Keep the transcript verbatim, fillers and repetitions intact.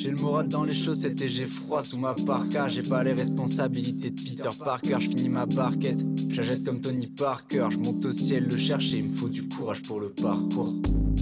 J'ai le moral dans les chaussettes et j'ai froid sous ma parka. J'ai pas les responsabilités de Peter Parker. J'finis ma barquette, j'achète comme Tony Parker. J'monte au ciel le chercher, il me faut du courage pour le parcours.